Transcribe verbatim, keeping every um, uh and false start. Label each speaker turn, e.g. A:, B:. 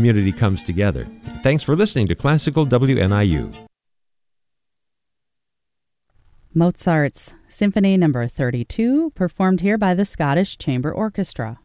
A: community comes together. Thanks for listening to Classical W N I U.
B: Mozart's Symphony Number thirty-two, performed here by the Scottish Chamber Orchestra.